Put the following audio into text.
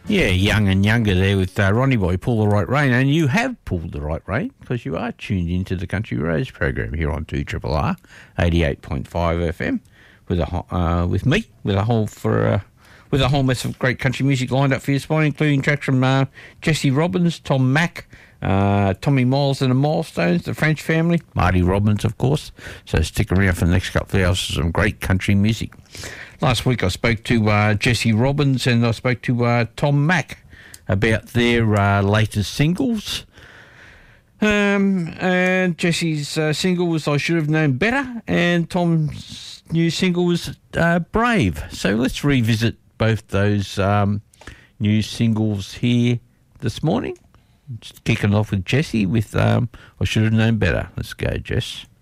Yeah, Young and Younger there with Ronnie Boy, Pull the Right Rein. And you have pulled the right rein because you are tuned into the Country Roads program here on 2RRR 88.5 FM with me, with a whole mess of great country music lined up for you this morning, including tracks from Jesse Robbins, Tom Mack, Tommy Miles and the Milestones, the French Family, Marty Robbins, of course. So stick around for the next couple of hours for some great country music. Last week I spoke to Jesse Robbins and I spoke to Tom Mack about their latest singles. And Jesse's single was I Should Have Known Better, and Tom's new single was Brave. So let's revisit both those new singles here this morning. Just kicking off with Jesse with I Should Have Known Better. Let's go, Jess.